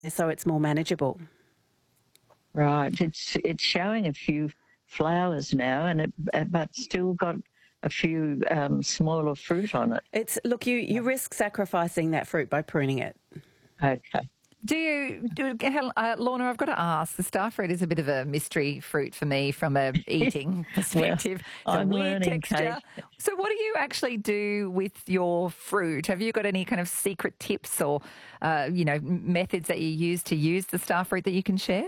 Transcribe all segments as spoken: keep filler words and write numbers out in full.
so it's more manageable. Right. It's it's showing a few flowers now, and it, but still got a few um, smaller fruit on it. It's look, you, you risk sacrificing that fruit by pruning it. Okay. Do you, do, uh, Lorna, I've got to ask, the starfruit is a bit of a mystery fruit for me from a eating perspective. Well, it's I'm a weird learning, texture. Kate. So what do you actually do with your fruit? Have you got any kind of secret tips or, uh, you know, methods that you use to use the starfruit that you can share?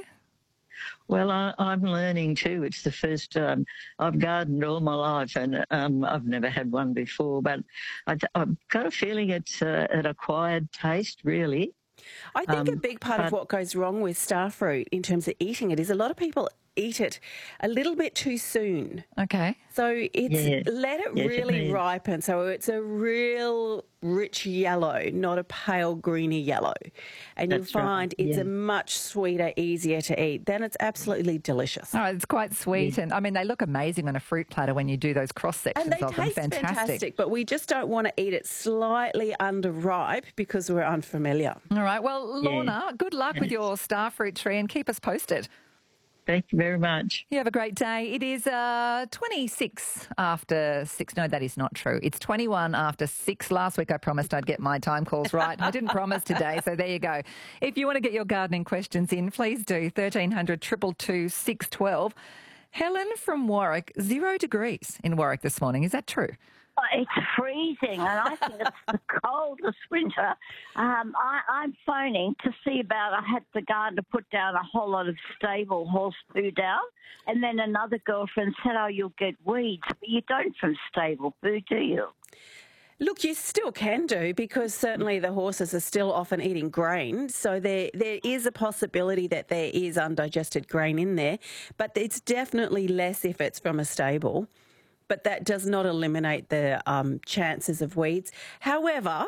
Well, I, I'm learning too. It's the first time I've gardened all my life, and um, I've never had one before. But I, I've got a feeling it's uh, an acquired taste, really. I think Um, a big part of but- what goes wrong with starfruit in terms of eating it is a lot of people eat it a little bit too soon. Okay. So it's Yeah. let it Yes, it really is. ripen. So it's a real rich yellow, not a pale greeny yellow. And you'll That's right, find it's yeah. a much sweeter, easier to eat. Then it's absolutely delicious. Oh, it's quite sweet. And I mean, they look amazing on a fruit platter when you do those cross sections And they of them. taste fantastic. but we just don't want to eat it slightly underripe because we're unfamiliar. All right. Well, Lorna, good luck with Yes. your starfruit tree and keep us posted. Thank you very much. You have a great day. It is uh, twenty-six after six. No, that is not true. It's twenty-one after six. Last week I promised I'd get my time calls right. I didn't promise today, so there you go. If you want to get your gardening questions in, please do. thirteen hundred, two two two, six one two. Helen from Warwick, zero degrees in Warwick this morning. Is that true? Oh, it's freezing, and I think it's the coldest winter. Um, I, I'm phoning to see about. I had the gardener put down a whole lot of stable horse poo down, and then another girlfriend said, "Oh, you'll get weeds, but you don't from stable poo, do you?" Look, you still can do because certainly the horses are still often eating grain. So there there is a possibility that there is undigested grain in there, but it's definitely less if it's from a stable. But that does not eliminate the um, chances of weeds. However,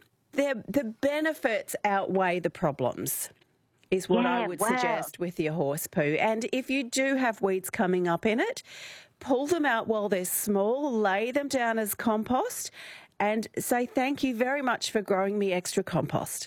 the the benefits outweigh the problems, is what I Yeah, would wow. suggest with your horse poo. And if you do have weeds coming up in it, pull them out while they're small, lay them down as compost, and say thank you very much for growing me extra compost.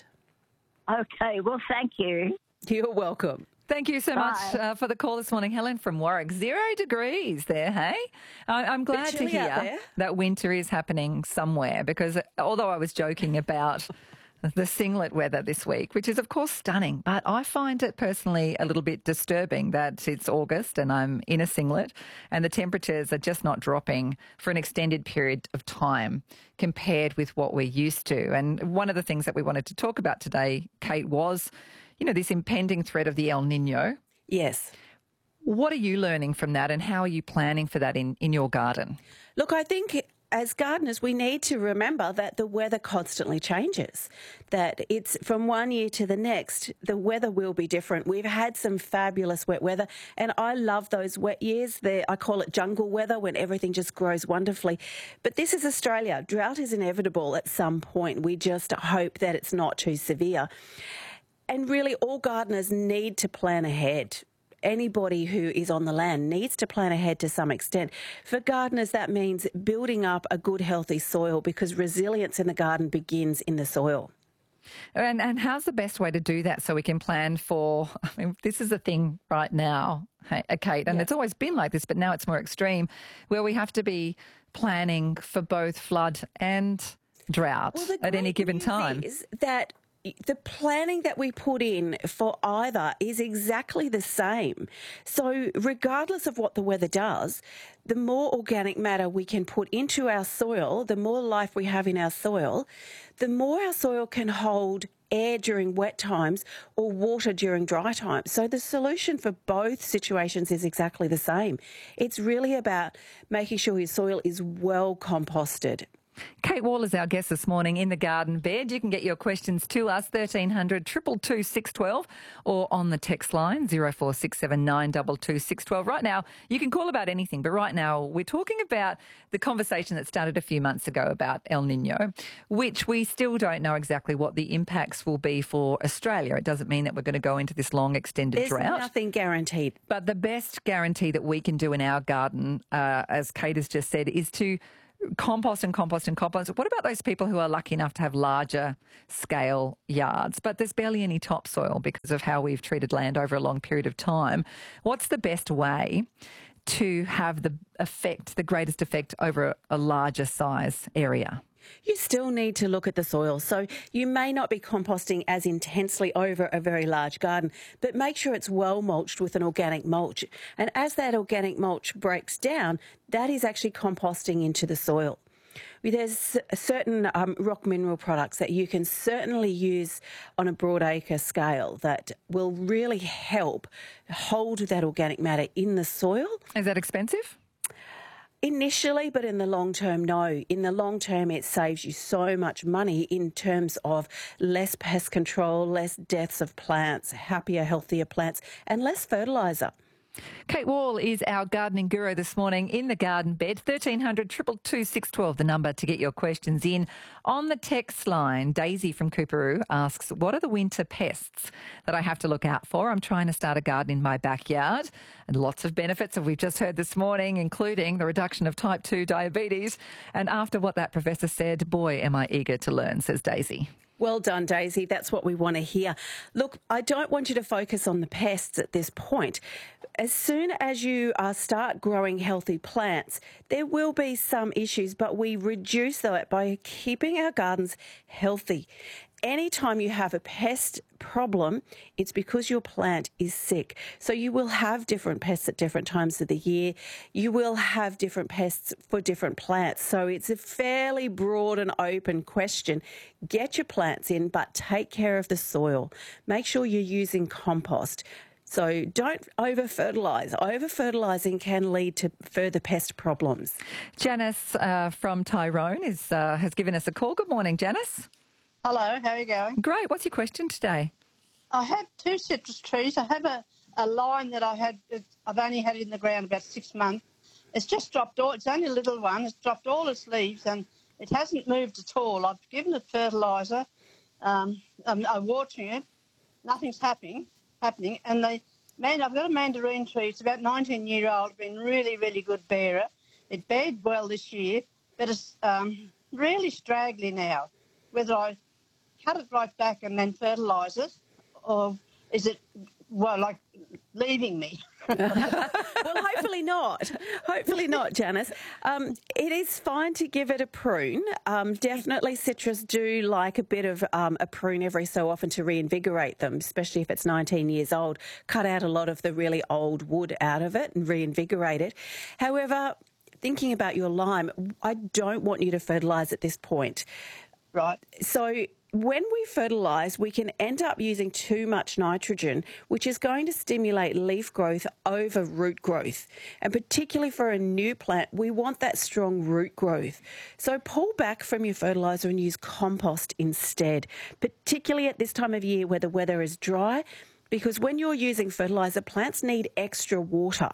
Okay, well, thank you. You're welcome. Thank you so much Bye. uh, for the call this morning, Helen from Warwick. Zero degrees there, hey? I I'm glad to chilly out hear there. that winter is happening somewhere because although I was joking about the singlet weather this week, which is of course stunning, but I find it personally a little bit disturbing that it's August and I'm in a singlet and the temperatures are just not dropping for an extended period of time compared with what we're used to. And one of the things that we wanted to talk about today, Kate, was, you know, this impending threat of the El Nino. Yes. What are you learning from that and how are you planning for that in, in your garden? Look, I think as gardeners, we need to remember that the weather constantly changes, that it's from one year to the next, the weather will be different. We've had some fabulous wet weather, and I love those wet years. They're, I call it jungle weather when everything just grows wonderfully. But this is Australia. Drought is inevitable at some point. We just hope that it's not too severe. And really, all gardeners need to plan ahead. Anybody who is on the land needs to plan ahead to some extent. For gardeners, that means building up a good, healthy soil because resilience in the garden begins in the soil. And, and how's the best way to do that so we can plan for, I mean, this is a thing right now, hey, uh, Kate, and Yeah. it's always been like this, but now it's more extreme, where we have to be planning for both flood and drought Well, the at any great given news time. is that the planning that we put in for either is exactly the same. So regardless of what the weather does, the more organic matter we can put into our soil, the more life we have in our soil, the more our soil can hold air during wet times or water during dry times. So the solution for both situations is exactly the same. It's really about making sure your soil is well composted. Kate Wall is our guest this morning in the garden bed. You can get your questions to us, thirteen hundred, two two two, six one two, or on the text line, zero four six seven nine two two six one two. Right now, you can call about anything, but right now we're talking about the conversation that started a few months ago about El Nino, which we still don't know exactly what the impacts will be for Australia. It doesn't mean that we're going to go into this long extended There's drought. nothing guaranteed. But the best guarantee that we can do in our garden, uh, as Kate has just said, is to compost and compost and compost. What about those people who are lucky enough to have larger scale yards, but there's barely any topsoil because of how we've treated land over a long period of time? What's the best way to have the effect, the greatest effect over a larger size area? You still need to look at the soil. So you may not be composting as intensely over a very large garden, but make sure it's well mulched with an organic mulch. And as that organic mulch breaks down, that is actually composting into the soil. There's certain um, rock mineral products that you can certainly use on a broad acre scale that will really help hold that organic matter in the soil. Is that expensive? Initially, but in the long term, no. In the long term, it saves you so much money in terms of less pest control, less deaths of plants, happier, healthier plants, and less fertiliser. Kate Wall is our gardening guru this morning in the garden bed. thirteen hundred, two two two, six one two, the number to get your questions in. On the text line, Daisy from Cooperoo asks, what are the winter pests that I have to look out for? I'm trying to start a garden in my backyard, and lots of benefits that we've just heard this morning, including the reduction of type two diabetes. And after what that professor said, boy, am I eager to learn, says Daisy. Well done, Daisy. That's what we want to hear. Look, I don't want you to focus on the pests at this point. As soon as you uh, start growing healthy plants, there will be some issues, but we reduce that by keeping our gardens healthy. Anytime you have a pest problem, it's because your plant is sick. So you will have different pests at different times of the year. You will have different pests for different plants. So it's a fairly broad and open question. Get your plants in, but take care of the soil. Make sure you're using compost. So don't over-fertilise. Over-fertilising can lead to further pest problems. Janice uh, from Tyrone is, uh, has given us a call. Good morning, Janice. Hello, how are you going? Great. What's your question today? I have two citrus trees. I have a, a line that I had, I've only had it in the ground about six months. It's just dropped all, it's only a little one, it's dropped all its leaves and it hasn't moved at all. I've given it fertiliser, um, I'm, I'm watering it, nothing's happening, happening. And they, man, I've got a mandarin tree, it's about nineteen year old, been really, really good bearer. It bared well this year, but it's um, really straggly now. Whether I cut it right back and then fertilise it, or is it, well, like leaving me? Well, hopefully not. Hopefully not, Janice. Um, it is fine to give it a prune. Um, definitely citrus do like a bit of um, a prune every so often to reinvigorate them, especially if it's nineteen years old. Cut out a lot of the really old wood out of it and reinvigorate it. However, thinking about your lime, I don't want you to fertilise at this point. Right. So when we fertilise, we can end up using too much nitrogen, which is going to stimulate leaf growth over root growth. And particularly for a new plant, we want that strong root growth. So pull back from your fertiliser and use compost instead, particularly at this time of year where the weather is dry, because when you're using fertiliser, plants need extra water.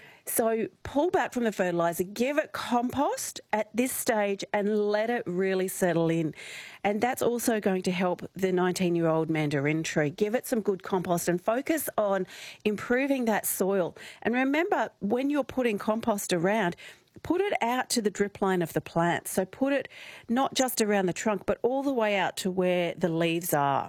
So pull back from the fertiliser, give it compost at this stage and let it really settle in. And that's also going to help the nineteen-year-old mandarin tree. Give it some good compost and focus on improving that soil. And remember, when you're putting compost around, put it out to the drip line of the plant. So put it not just around the trunk, but all the way out to where the leaves are.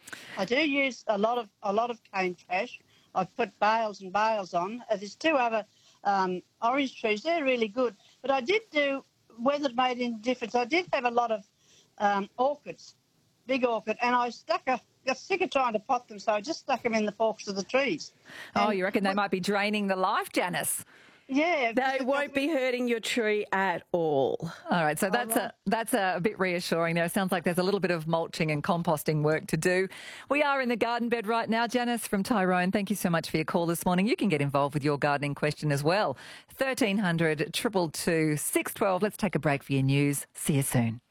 I do use a lot of a lot of cane trash. I've put bales and bales on. Uh, There's two other um, orange trees. They're really good. But I did do, whether it made any difference, I did have a lot of um, orchids, big orchid, and I stuck a, got sick of trying to pot them, so I just stuck them in the forks of the trees. Oh, And you reckon they might be draining the life, Janice? Yeah. They won't be hurting your tree at all. All right, so that's a that's a bit reassuring there. It sounds like there's a little bit of mulching and composting work to do. We are in the garden bed right now. Janice from Tyrone, thank you so much for your call this morning. You can get involved with your gardening question as well. thirteen hundred, two two two, six one two. Let's take a break for your news. See you soon.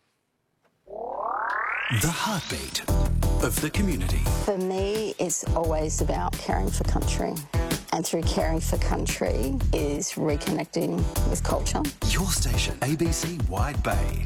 The heartbeat of the community. For me, it's always about caring for country. And through caring for country is reconnecting with culture. Your station, A B C Wide Bay.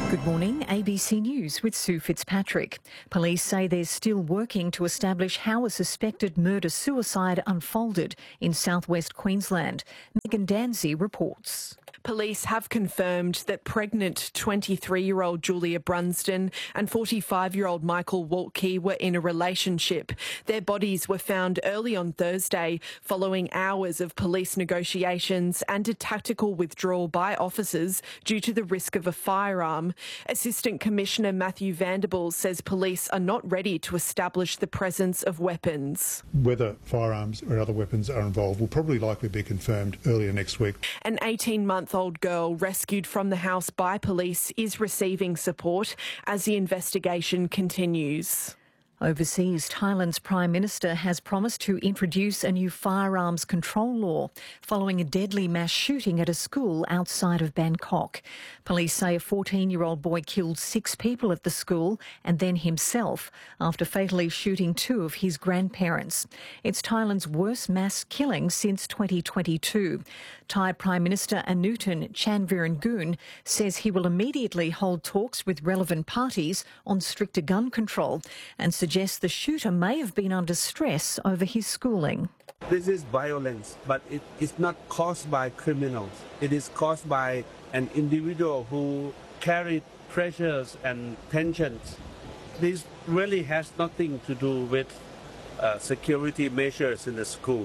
Good morning, A B C News with Sue Fitzpatrick. Police say they're still working to establish how a suspected murder-suicide unfolded in southwest Queensland. Megan Danzy reports. Police have confirmed that pregnant twenty-three-year-old Julia Brunsden and forty-five-year-old Michael Waltke were in a relationship. Their bodies were found early on Thursday following hours of police negotiations and a tactical withdrawal by officers due to the risk of a firearm. Assistant Commissioner Matthew Vanderbilt says police are not ready to establish the presence of weapons. Whether firearms or other weapons are involved will probably likely be confirmed earlier next week. An eighteen-month old girl rescued from the house by police is receiving support as the investigation continues. Overseas, Thailand's Prime Minister has promised to introduce a new firearms control law following a deadly mass shooting at a school outside of Bangkok. Police say a fourteen-year-old boy killed six people at the school and then himself after fatally shooting two of his grandparents. It's Thailand's worst mass killing since twenty twenty-two. Thai Prime Minister Anutin Chanvirangoon says he will immediately hold talks with relevant parties on stricter gun control and suggests the shooter may have been under stress over his schooling. This is violence, but it is not caused by criminals. It is caused by an individual who carried pressures and tensions. This really has nothing to do with uh, security measures in the school.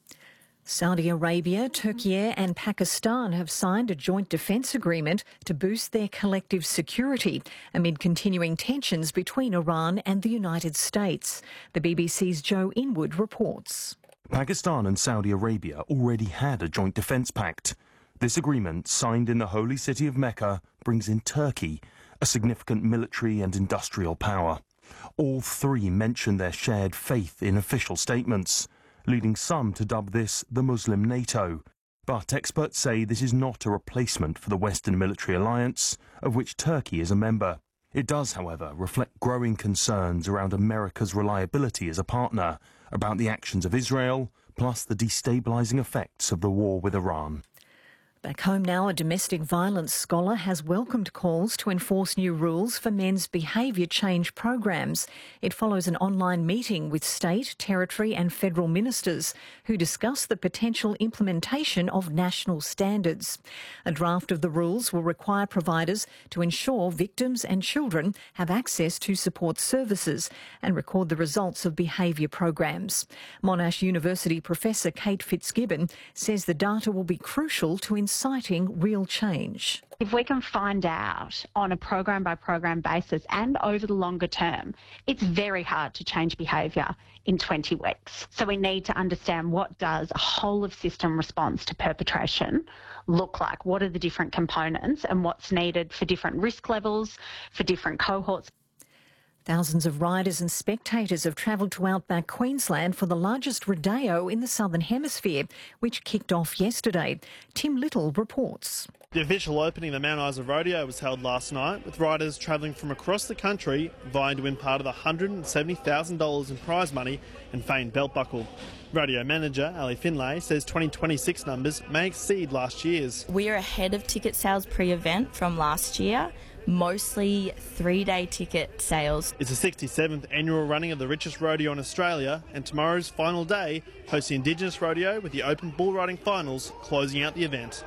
Saudi Arabia, Turkey and Pakistan have signed a joint defence agreement to boost their collective security amid continuing tensions between Iran and the United States. The B B C's Joe Inwood reports. Pakistan and Saudi Arabia already had a joint defence pact. This agreement, signed in the holy city of Mecca, brings in Turkey, a significant military and industrial power. All three mention their shared faith in official statements, leading some to dub this the Muslim NATO. But experts say this is not a replacement for the Western military alliance, of which Turkey is a member. It does, however, reflect growing concerns around America's reliability as a partner, about the actions of Israel, plus the destabilising effects of the war with Iran. Back home now, a domestic violence scholar has welcomed calls to enforce new rules for men's behaviour change programs. It follows an online meeting with state, territory and federal ministers who discuss the potential implementation of national standards. A draft of the rules will require providers to ensure victims and children have access to support services and record the results of behaviour programs. Monash University Professor Kate Fitzgibbon says the data will be crucial to inciting real change. If we can find out on a program by program basis and over the longer term, it's very hard to change behaviour in twenty weeks. So we need to understand what does a whole of system response to perpetration look like? What are the different components and what's needed for different risk levels, for different cohorts? Thousands of riders and spectators have travelled to outback Queensland for the largest rodeo in the Southern Hemisphere, which kicked off yesterday. Tim Little reports. The official opening of the Mount Isa Rodeo was held last night, with riders travelling from across the country vying to win part of the one hundred seventy thousand dollars in prize money and famed belt buckle. Rodeo manager Ali Finlay says twenty twenty-six numbers may exceed last year's. We're ahead of ticket sales pre-event from last year. Mostly three-day ticket sales. It's the sixty-seventh annual running of the richest rodeo in Australia, and tomorrow's final day hosts the Indigenous Rodeo with the Open Bull Riding Finals closing out the event.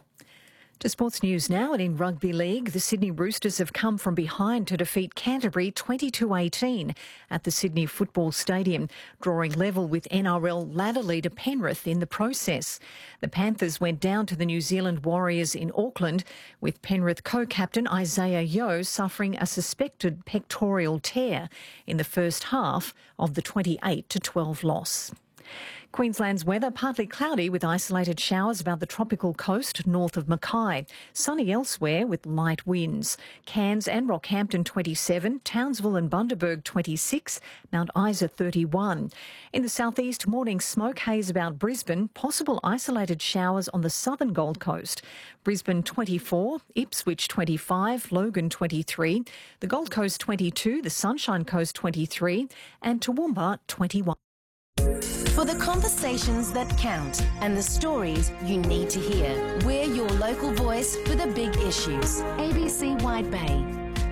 To sports news now, and in rugby league, the Sydney Roosters have come from behind to defeat Canterbury twenty-two eighteen at the Sydney Football Stadium, drawing level with N R L ladder leader Penrith in the process. The Panthers went down to the New Zealand Warriors in Auckland, with Penrith co-captain Isaiah Yeo suffering a suspected pectoral tear in the first half of the twenty-eight to twelve loss. Queensland's weather partly cloudy with isolated showers about the tropical coast north of Mackay. Sunny elsewhere with light winds. Cairns and Rockhampton twenty-seven, Townsville and Bundaberg twenty-six, Mount Isa thirty-one. In the southeast, morning smoke haze about Brisbane, possible isolated showers on the southern Gold Coast. Brisbane twenty-four, Ipswich twenty-five, Logan twenty-three, the Gold Coast twenty-two, the Sunshine Coast twenty-three and Toowoomba twenty-one. For the conversations that count and the stories you need to hear. We're your local voice for the big issues. A B C Wide Bay.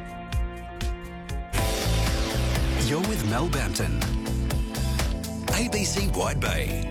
You're with Mel Bampton. A B C Wide Bay.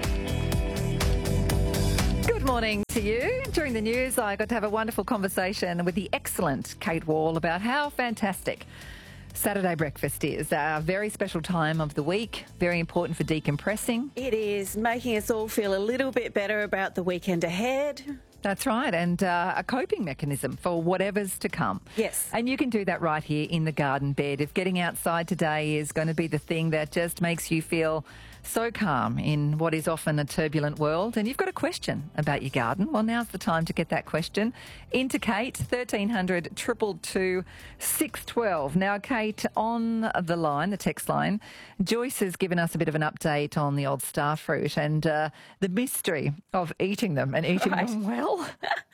Good morning to you. During the news, I got to have a wonderful conversation with the excellent Kate Wall about how fantastic Saturday breakfast is. A very special time of the week, very important for decompressing. It is, making us all feel a little bit better about the weekend ahead. That's right, and uh, a coping mechanism for whatever's to come. Yes. And you can do that right here in the garden bed. If getting outside today is going to be the thing that just makes you feel so calm in what is often a turbulent world, and you've got a question about your garden, well, now's the time to get that question into Kate, thirteen hundred, two two two, six one two. Now, Kate, on the line, the text line, Joyce has given us a bit of an update on the old star fruit and uh, the mystery of eating them and eating Right. them well.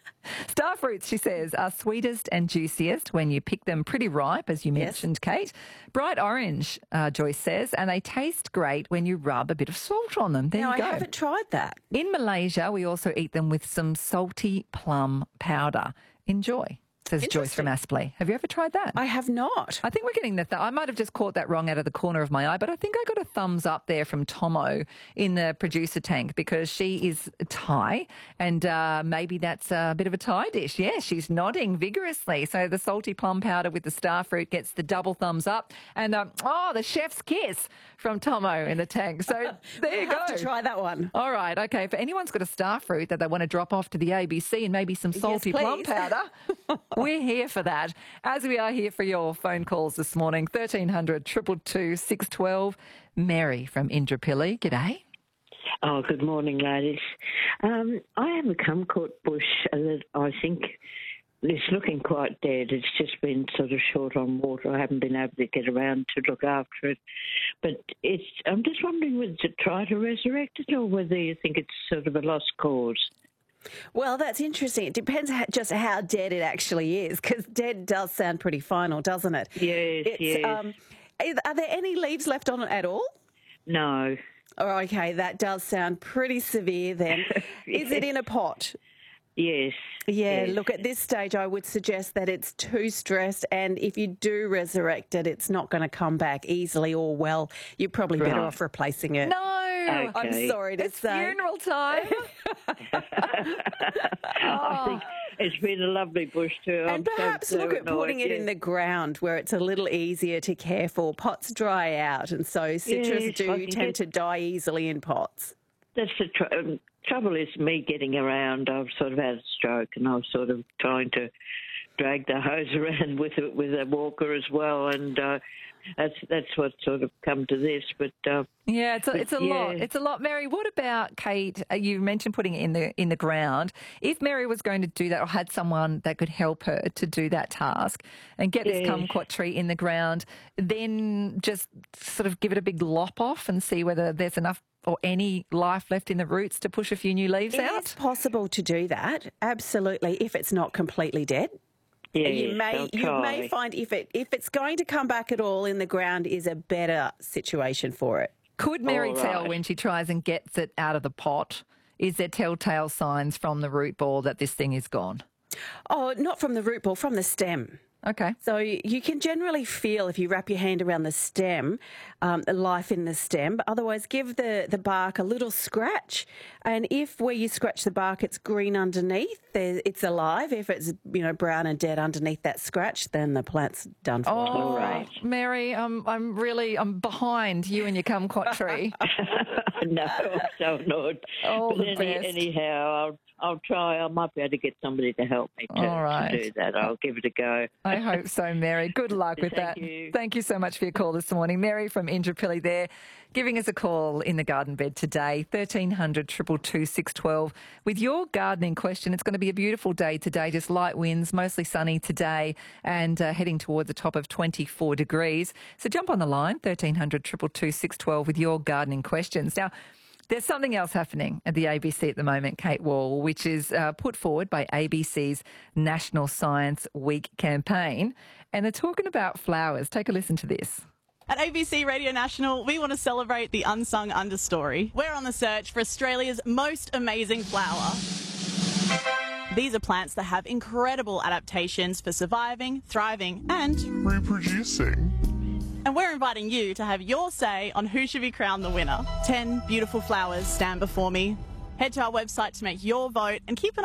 Star fruits, she says, are sweetest and juiciest when you pick them pretty ripe, as you mentioned, Kate. Bright orange, uh, Joyce says, and they taste great when you rub a bit of salt on them. There Now, you go. I haven't tried that. In Malaysia, we also eat them with some salty plum powder. Enjoy, says Joyce from Aspley. Have you ever tried that? I have not. I think we're getting the... Th- I might have just caught that wrong out of the corner of my eye, but I think I got a thumbs up there from Tomo in the producer tank because she is Thai, and uh, maybe that's a bit of a Thai dish. Yeah, she's nodding vigorously. So the salty plum powder with the star fruit gets the double thumbs up, and um, oh, the chef's kiss from Tomo in the tank. So there you We'll go. have to try that one. All right, okay. If anyone's got a star fruit that they want to drop off to the A B C and maybe some salty plum please. powder, we're here for that. As we are here for your phone calls this morning, thirteen hundred, two two two, six one two. Mary from Indooroopilly, g'day. Oh, good morning, ladies. Um, I have a kumquat bush that I think is looking quite dead. It's just been sort of short on water. I haven't been able to get around to look after it. But it's. I'm just wondering whether to try to resurrect it or whether you think it's sort of a lost cause. Well, that's interesting. It depends how, just how dead it actually is, because dead does sound pretty final, doesn't it? Yes, it's, yes. Um, are there any leaves left on it at all? No. Oh, okay, that does sound pretty severe then. Is it in a pot? Yes. Yeah, yes. look, at this stage I would suggest that it's too stressed, and if you do resurrect it, it's not going to come back easily or well. You're probably better Right. off replacing it. No, Okay. I'm sorry to it's say. funeral time. I think it's been a lovely bush too. I'm And so- perhaps so look at annoyed, putting it yes. in the ground where it's a little easier to care for. Pots dry out, and so citrus Yes, I do can tend get- to die easily in pots. That's the tr- um, trouble is me getting around. I've sort of had a stroke, and I was sort of trying to drag the hose around with a, with a walker as well, and uh, that's that's what sort of come to this. But uh, Yeah, it's a, it's a yeah. lot. It's a lot, Mary. What about Kate? Uh, You mentioned putting it in the in the ground. If Mary was going to do that, or had someone that could help her to do that task and get this Yes. kumquat tree in the ground, then just sort of give it a big lop off and see whether there's enough or any life left in the roots to push a few new leaves It out. is possible to do that, absolutely, if it's not completely dead. yeah, you yes, may I'll you try. may find if it if it's going to come back at all in the ground is a better situation for it. Could Mary All tell right. when she tries and gets it out of the pot? Is there telltale signs from the root ball that this thing is gone? Oh, not from the root ball, from the stem. Okay. So you can generally feel if you wrap your hand around the stem, um, the life in the stem. But otherwise, give the, the bark a little scratch. And if where you scratch the bark, it's green underneath, there, it's alive. If it's you know brown and dead underneath that scratch, then the plant's done for. Oh, right. Mary, I'm I'm really I'm behind you and your kumquat tree. No, I'm so annoyed. Oh, but the any, best. anyhow, I'll I'll try. I might be able to get somebody to help me to, All right. to do that. I'll give it a go. I hope so, Mary. Good luck with Thank that. you. Thank you so much for your call this morning. Mary from Indooroopilly there, giving us a call in the garden bed today, thirteen hundred, two two two, six one two. With your gardening question, it's going to be a beautiful day today, just light winds, mostly sunny today, and uh, heading towards the top of twenty-four degrees. So jump on the line, thirteen hundred, two two two, six one two with your gardening questions. Now, there's something else happening at the A B C at the moment, Kate Wall, which is uh, put forward by A B C's National Science Week campaign. And they're talking about flowers. Take a listen to this. At A B C Radio National, we want to celebrate the unsung understory. We're on the search for Australia's most amazing flower. These are plants that have incredible adaptations for surviving, thriving and reproducing. And we're inviting you to have your say on who should be crowned the winner. Ten beautiful flowers stand before me. Head to our website to make your vote and keep an eye